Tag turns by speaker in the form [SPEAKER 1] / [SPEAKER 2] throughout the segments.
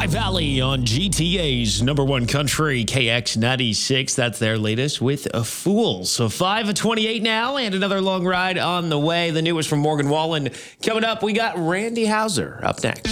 [SPEAKER 1] High Valley on GTA's number one country, KX96. That's their latest with a Fool. So 5:28 now, and another long ride on the way. The newest from Morgan Wallen. Coming up, we got Randy Hauser up next.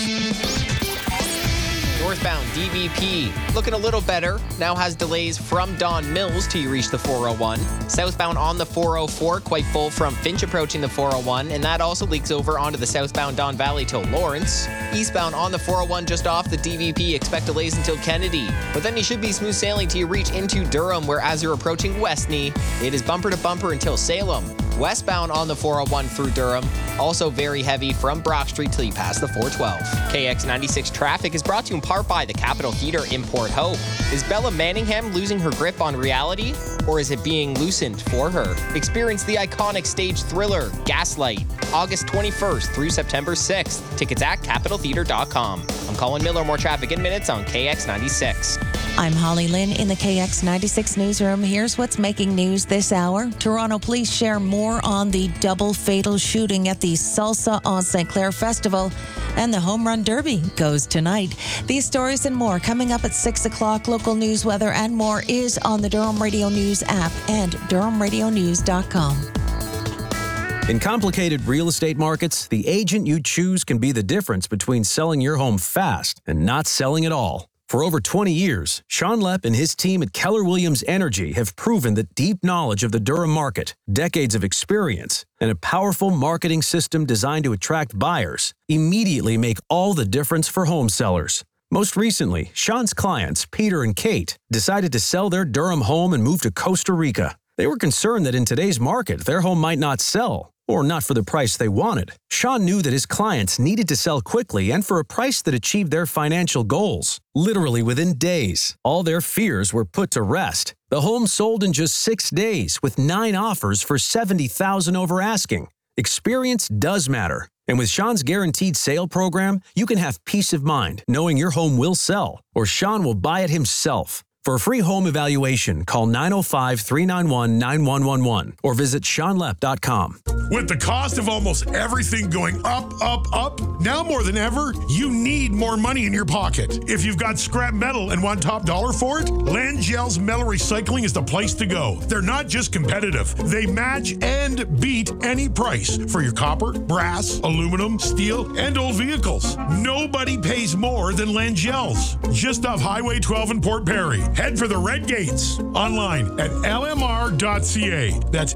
[SPEAKER 2] Northbound DVP looking a little better. Now has delays from Don Mills till you reach the 401. Southbound on the 404, quite full from Finch approaching the 401, and that also leaks over onto the southbound Don Valley till Lawrence. Eastbound on the 401 just off the DVP, expect delays until Kennedy. But then you should be smooth sailing till you reach into Durham, where as you're approaching Westney, it is bumper to bumper until Salem. Westbound on the 401 through Durham, also very heavy from Brock Street till you pass the 412. KX96 traffic is brought to you in part by the Capital Heater in Port Hope. Is Bella Manningham losing her grip on reality, or is it being loosened for her? Experience the iconic stage thriller, Gaslight, August 21st through September 6th. Tickets at capitaltheater.com. I'm Colin Miller. More traffic in minutes on KX96.
[SPEAKER 3] I'm Holly Lynn in the KX96 newsroom. Here's what's making news this hour. Toronto police share more on the double fatal shooting at the Salsa on St. Clair Festival. And the Home Run Derby goes tonight. These stories and more coming up at 6 o'clock. Local news, weather, and more is on the Durham Radio News app and DurhamRadioNews.com.
[SPEAKER 4] In complicated real estate markets, the agent you choose can be the difference between selling your home fast and not selling at all. For over 20 years, Sean Lepp and his team at Keller Williams Energy have proven that deep knowledge of the Durham market, decades of experience, and a powerful marketing system designed to attract buyers immediately make all the difference for home sellers. Most recently, Sean's clients, Peter and Kate, decided to sell their Durham home and move to Costa Rica. They were concerned that in today's market, their home might not sell, or not for the price they wanted. Sean knew that his clients needed to sell quickly and for a price that achieved their financial goals. Literally within days, all their fears were put to rest. The home sold in just 6 days with 9 offers for $70,000 over asking. Experience does matter. And with Sean's Guaranteed Sale program, you can have peace of mind knowing your home will sell, or Sean will buy it himself. For a free home evaluation, call 905-391-9111 or visit SeanLepp.com.
[SPEAKER 5] With the cost of almost everything going up, now more than ever, you need more money in your pocket. If you've got scrap metal and want top dollar for it, Langell's Metal Recycling is the place to go. They're not just competitive. They match and beat any price for your copper, brass, aluminum, steel, and old vehicles. Nobody pays more than Langell's. Just off Highway 12 in Port Perry. Head for the Red Gates. Online at lmr.ca. That's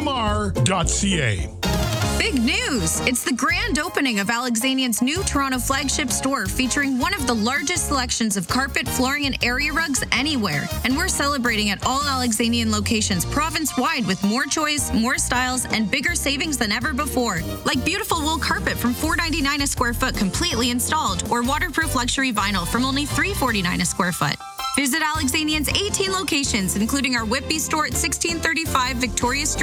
[SPEAKER 5] lmr.ca.
[SPEAKER 6] Big news! It's the grand opening of Alexanian's new Toronto flagship store, featuring one of the largest selections of carpet, flooring, and area rugs anywhere. And we're celebrating at all Alexanian locations province-wide with more choice, more styles, and bigger savings than ever before. Like beautiful wool carpet from $4.99 a square foot completely installed, or waterproof luxury vinyl from only $3.49 a square foot. Visit Alexanian's 18 locations, including our Whitby store at 1635 Victoria Street,